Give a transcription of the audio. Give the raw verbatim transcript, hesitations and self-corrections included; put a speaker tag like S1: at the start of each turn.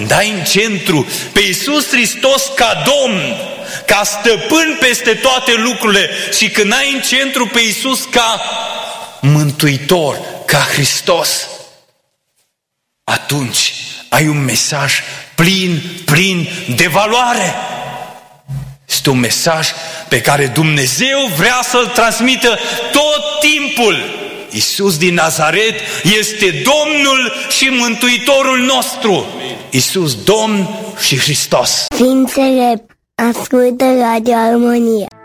S1: Când ai în centru pe Iisus Hristos ca Domn, ca stăpân peste toate lucrurile, și când ai în centru pe Iisus ca Mântuitor, ca Hristos, atunci ai un mesaj plin, plin de valoare. Este un mesaj pe care Dumnezeu vrea să-l transmită tot timpul. Iisus din Nazaret este Domnul și Mântuitorul nostru. Iisus Domn și Hristos.
S2: Ființele ascultă Radio Armonia.